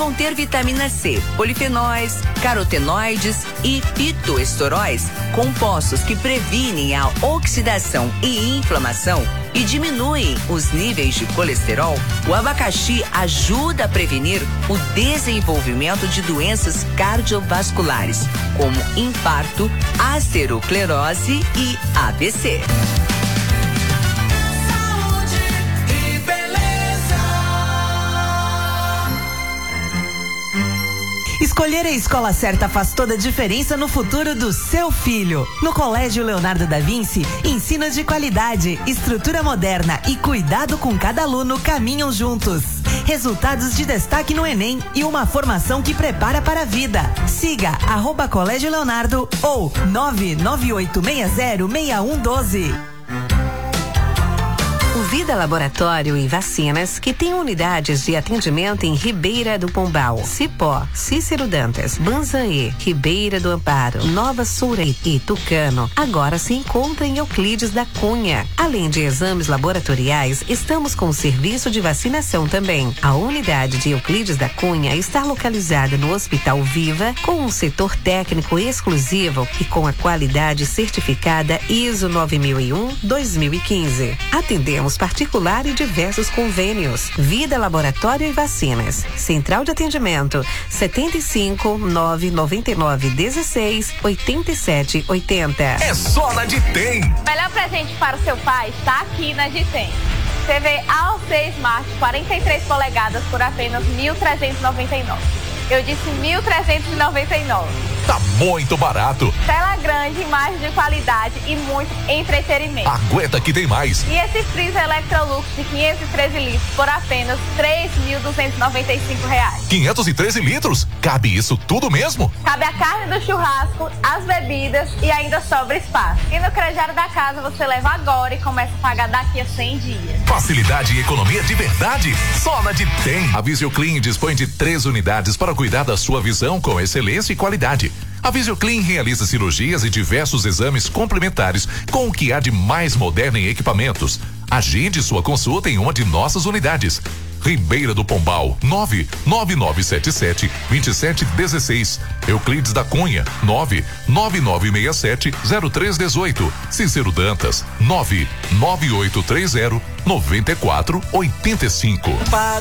conter vitamina C, polifenóis, carotenoides e fitoesteróis, compostos que previnem a oxidação e inflamação e diminuem os níveis de colesterol, o abacaxi ajuda a prevenir o desenvolvimento de doenças cardiovasculares, como infarto, aterosclerose e AVC. Escolher a escola certa faz toda a diferença no futuro do seu filho. No Colégio Leonardo da Vinci, ensino de qualidade, estrutura moderna e cuidado com cada aluno caminham juntos. Resultados de destaque no Enem e uma formação que prepara para a vida. Siga @Colégio Leonardo ou 998606112. O Vida Laboratório e Vacinas, que tem unidades de atendimento em Ribeira do Pombal, Cipó, Cícero Dantas, Banzaê, Ribeira do Amparo, Nova Surei e Tucano, agora se encontra em Euclides da Cunha. Além de exames laboratoriais, estamos com o serviço de vacinação também. A unidade de Euclides da Cunha está localizada no Hospital Viva, com um setor técnico exclusivo e com a qualidade certificada ISO 9001-2015. Atendemos particular e diversos convênios. Vida Laboratório e Vacinas. Central de atendimento 75 999 16 87 80. É só na Ditem. Melhor presente para o seu pai está aqui na Ditem. TV AOC Smart 43 polegadas por apenas 1.399. Eu disse 1.399. Tá muito barato. Tela grande, imagem de qualidade e muito entretenimento. Aguenta que tem mais. E esse freezer Electrolux de 513 litros por apenas R$3.295. 513 litros? Cabe isso tudo mesmo? Cabe a carne do churrasco, as bebidas e ainda sobra espaço. E no crediário da casa você leva agora e começa a pagar daqui a 100 dias. Facilidade e economia de verdade? Só na Ditem. A Visioclean dispõe de 3 unidades para cuidar da sua visão com excelência e qualidade. A Visioclean realiza cirurgias e diversos exames complementares com o que há de mais moderno em equipamentos. Agende sua consulta em uma de nossas unidades. Ribeira do Pombal, 99977-2716. Euclides da Cunha, 99967-0318. Cícero Dantas, 99830-9485.